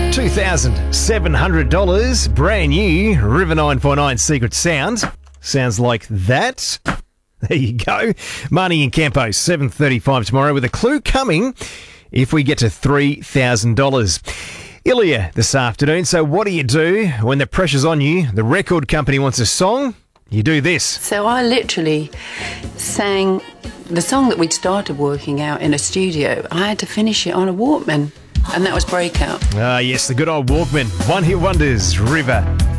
$2,700, brand new River 949 Secret Sound. Sounds like that. There you go. Marnie and Campo, 7:35 tomorrow with a clue coming if we get to $3,000. Ilya this afternoon. So what do you do when the pressure's on you? The record company wants a song. You do this. So I literally sang the song that we'd started working out in a studio. I had to finish it on a Walkman, and that was Breakout. Ah, yes, the good old Walkman. One hit wonders, River.